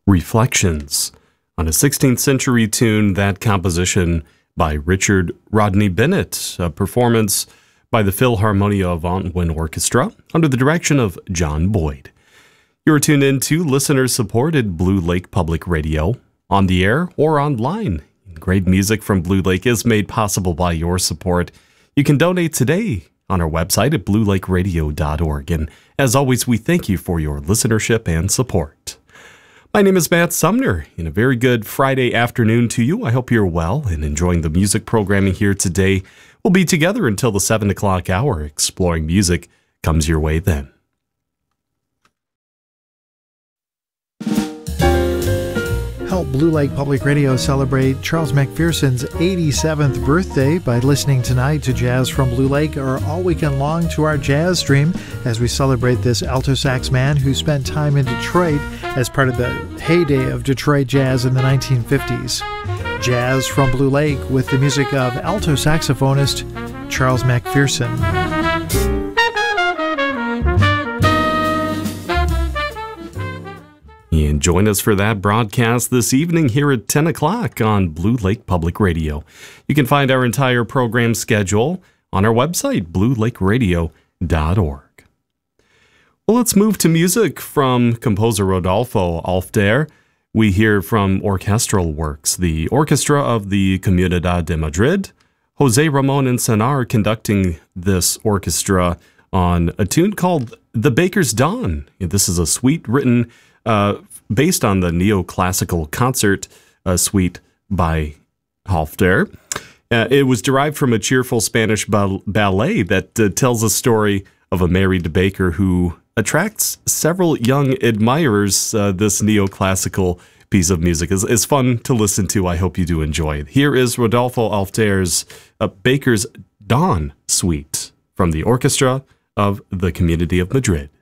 Reflections, on a 16th century tune, that composition by Richard Rodney Bennett, a performance by the Philharmonia of Antwerp Orchestra under the direction of John Boyd. You're tuned in to listener-supported Blue Lake Public Radio, on the air or online. Great music from Blue Lake is made possible by your support. You can donate today on our website at bluelakeradio.org. And as always, we thank you for your listenership and support. My name is Matt Sumner, and a very good Friday afternoon to you. I hope you're well and enjoying the music programming here today. We'll be together until the 7 o'clock hour. Exploring music comes your way then. Help Blue Lake Public Radio celebrate Charles McPherson's 87th birthday by listening tonight to Jazz from Blue Lake or all weekend long to our jazz stream as we celebrate this alto sax man who spent time in Detroit as part of the heyday of Detroit jazz in the 1950s. Jazz from Blue Lake with the music of alto saxophonist Charles McPherson. And join us for that broadcast this evening here at 10 o'clock on Blue Lake Public Radio. You can find our entire program schedule on our website, bluelakeradio.org. Well, let's move to music from composer Rodolfo Alfder. We hear from orchestral works, the Orchestra of the Comunidad de Madrid. Jose Ramon Encenar conducting this orchestra on a tune called The Baker's Dawn. This is a suite written based on the neoclassical concert suite by Halfter. It was derived from a cheerful Spanish ballet that tells a story of a married baker who attracts several young admirers. This neoclassical piece of music is fun to listen to. I hope you do enjoy it. Here is Rodolfo Alfder's Baker's Dawn suite from the Orchestra of the Community of Madrid.